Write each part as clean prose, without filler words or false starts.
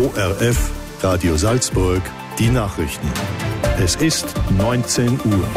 ORF Radio Salzburg, die Nachrichten. Es ist 19 Uhr.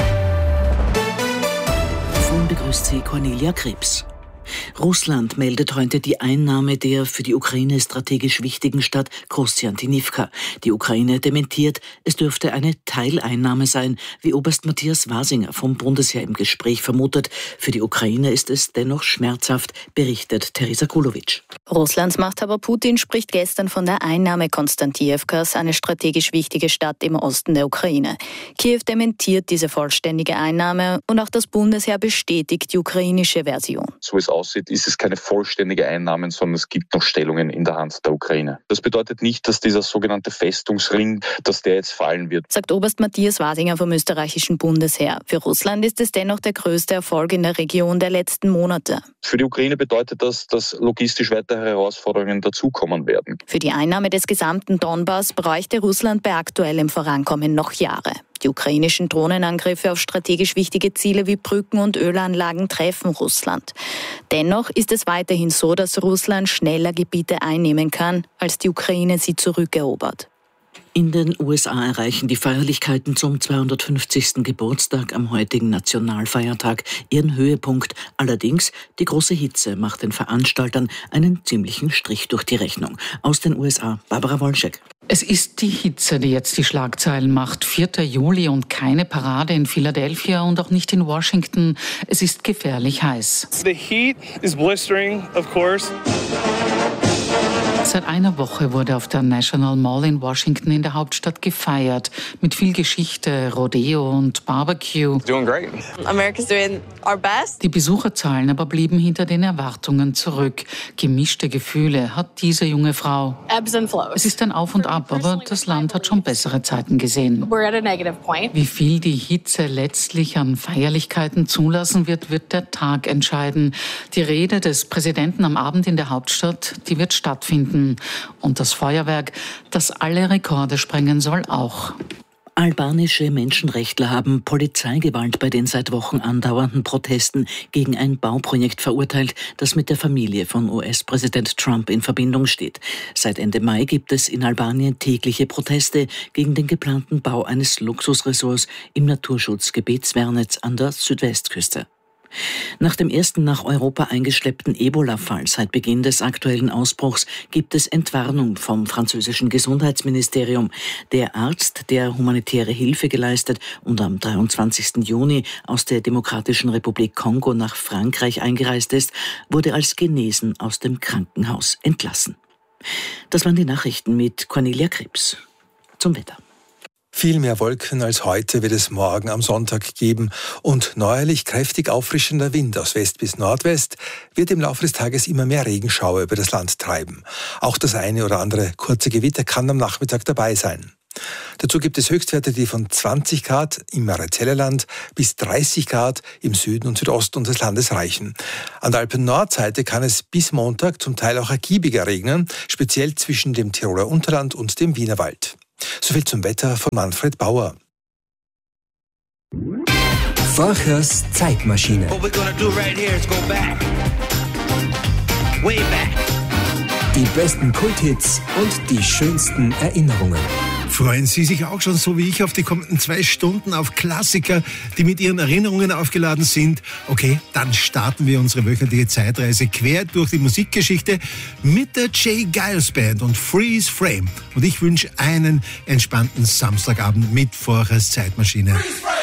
Davon begrüßt Sie Cornelia Krebs. Russland meldet heute die Einnahme der für die Ukraine strategisch wichtigen Stadt Kostjantinivka. Die Ukraine dementiert, es dürfte eine Teileinnahme sein, wie Oberst Matthias Wasinger vom Bundesheer im Gespräch vermutet. Für die Ukraine ist es dennoch schmerzhaft, berichtet Teresa Kulovic. Russlands Machthaber Putin spricht gestern von der Einnahme Konstantinivkas, eine strategisch wichtige Stadt im Osten der Ukraine. Kiew dementiert diese vollständige Einnahme und auch das Bundesheer bestätigt die ukrainische Version. So wie es aussieht, ist es keine vollständige Einnahme, sondern es gibt noch Stellungen in der Hand der Ukraine. Das bedeutet nicht, dass dieser sogenannte Festungsring, dass der jetzt fallen wird, sagt Oberst Matthias Wasinger vom österreichischen Bundesheer. Für Russland ist es dennoch der größte Erfolg in der Region der letzten Monate. Für die Ukraine bedeutet das, dass logistisch weitere Herausforderungen dazukommen werden. Für die Einnahme des gesamten Donbass bräuchte Russland bei aktuellem Vorankommen noch Jahre. Die ukrainischen Drohnenangriffe auf strategisch wichtige Ziele wie Brücken und Ölanlagen treffen Russland. Dennoch ist es weiterhin so, dass Russland schneller Gebiete einnehmen kann, als die Ukraine sie zurückerobert. In den USA erreichen die Feierlichkeiten zum 250. Geburtstag am heutigen Nationalfeiertag ihren Höhepunkt. Allerdings, die große Hitze macht den Veranstaltern einen ziemlichen Strich durch die Rechnung. Aus den USA, Barbara Wolschek. Es ist die Hitze, die jetzt die Schlagzeilen macht. 4. Juli und keine Parade in Philadelphia und auch nicht in Washington. Es ist gefährlich heiß. The heat is blistering, of course. Seit einer Woche wurde auf der National Mall in Washington in der Hauptstadt gefeiert. Mit viel Geschichte, Rodeo und Barbecue. Doing great. America's doing our best. Die Besucherzahlen aber blieben hinter den Erwartungen zurück. Gemischte Gefühle hat diese junge Frau. Ebbs and flows. Es ist ein Auf und Ab, aber das Land hat schon bessere Zeiten gesehen. We're at a negative point. Wie viel die Hitze letztlich an Feierlichkeiten zulassen wird, wird der Tag entscheiden. Die Rede des Präsidenten am Abend in der Hauptstadt, die wird stattfinden. Und das Feuerwerk, das alle Rekorde sprengen soll, auch. Albanische Menschenrechtler haben Polizeigewalt bei den seit Wochen andauernden Protesten gegen ein Bauprojekt verurteilt, das mit der Familie von US-Präsident Trump in Verbindung steht. Seit Ende Mai gibt es in Albanien tägliche Proteste gegen den geplanten Bau eines Luxusressorts im Naturschutzgebiet Svernetz an der Südwestküste. Nach dem ersten nach Europa eingeschleppten Ebola-Fall seit Beginn des aktuellen Ausbruchs gibt es Entwarnung vom französischen Gesundheitsministerium. Der Arzt, der humanitäre Hilfe geleistet und am 23. Juni aus der Demokratischen Republik Kongo nach Frankreich eingereist ist, wurde als genesen aus dem Krankenhaus entlassen. Das waren die Nachrichten mit Cornelia Krebs. Zum Wetter. Viel mehr Wolken als heute wird es morgen am Sonntag geben und neuerlich kräftig auffrischender Wind aus West bis Nordwest wird im Laufe des Tages immer mehr Regenschauer über das Land treiben. Auch das eine oder andere kurze Gewitter kann am Nachmittag dabei sein. Dazu gibt es Höchstwerte, die von 20 Grad im Marizellerland bis 30 Grad im Süden und Südosten unseres Landes reichen. An der Alpen-Nordseite kann es bis Montag zum Teil auch ergiebiger regnen, speziell zwischen dem Tiroler Unterland und dem Wienerwald. Soviel zum Wetter von Manfred Bauer. Forchers Zeitmaschine. Die besten Kulthits und die schönsten Erinnerungen. Freuen Sie sich auch schon so wie ich auf die kommenden 2 Stunden auf Klassiker, die mit Ihren Erinnerungen aufgeladen sind? Okay, dann starten wir unsere wöchentliche Zeitreise quer durch die Musikgeschichte mit der J. Geils Band und Freeze Frame. Und ich wünsche einen entspannten Samstagabend mit Forchers Zeitmaschine. Freeze Frame!